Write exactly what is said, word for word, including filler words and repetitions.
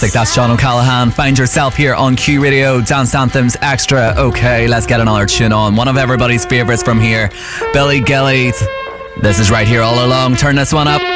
That's John O'Callaghan. Find yourself here on Q Radio. Dance Anthems Extra. Okay, let's get another tune on. One of everybody's favourites from here, Billy Gillies. This is Right Here All Along. Turn this one up.